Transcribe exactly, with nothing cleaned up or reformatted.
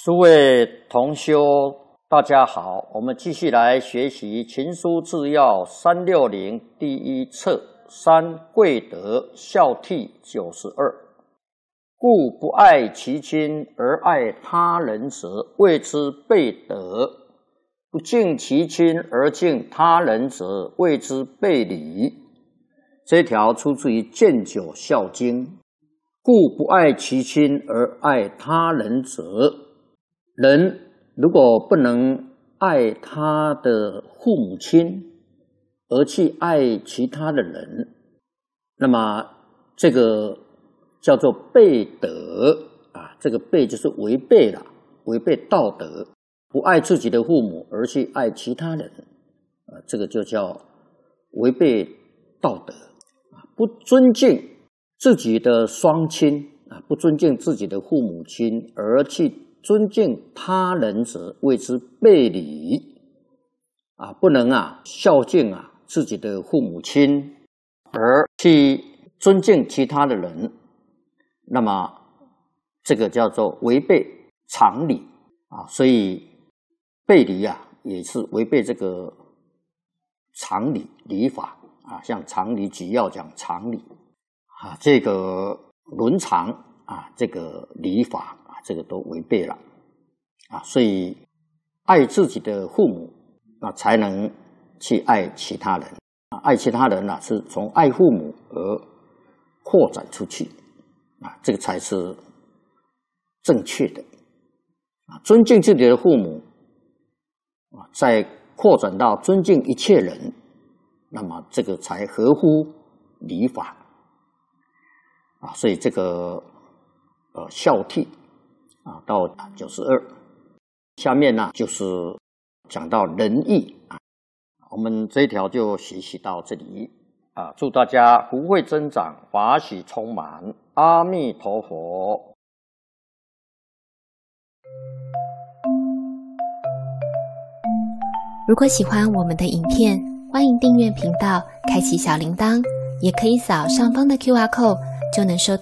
诸位同修，大家好，我们继续来学习《勤书治要》三六零第一册三贵德孝悌九十二。故不爱其亲而爱他人者，谓之悖德；不敬其亲而敬他人者，谓之悖礼。这条出自于《建九孝经》。故不爱其亲而爱他人者，人如果不能爱他的父母亲，而去爱其他的人，那么这个叫做悖德啊，这个悖就是违背了，违背道德。不爱自己的父母而去爱其他人，啊，这个就叫违背道德。不尊敬自己的双亲啊，不尊敬自己的父母亲而去尊敬他人者，谓之悖礼啊，不能啊孝敬啊自己的父母亲而去尊敬其他的人，那么这个叫做违背常理啊，所以悖礼啊也是违背这个常理礼法啊，像常理举要讲常理啊，这个伦常啊，这个礼法啊，这个都违背了啊，所以爱自己的父母啊，才能去爱其他人啊，爱其他人啊，是从爱父母而扩展出去啊，这个才是正确的啊，尊敬自己的父母啊，再扩展到尊敬一切人，那么这个才合乎礼法啊，所以这个呃孝悌啊到九十二，下面呢就是讲到仁义啊，我们这一条就学习到这里啊，祝大家福慧增长，法喜充满，阿弥陀佛。 如果喜欢我们的影片，欢迎订阅频道，开启小铃铛，也可以扫上方的 Q R code，就能收